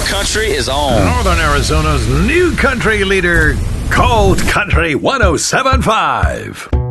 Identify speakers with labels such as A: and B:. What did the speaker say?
A: Country is on.
B: Northern Arizona's new country leader, Cold Country 107.5.